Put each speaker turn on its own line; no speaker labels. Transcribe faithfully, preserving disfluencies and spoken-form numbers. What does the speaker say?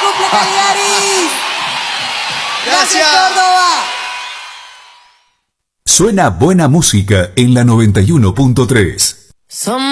cumple Cagliari!
Gracias.
¡Gracias, Córdoba!
Suena buena música en la noventa y uno punto tres.
Son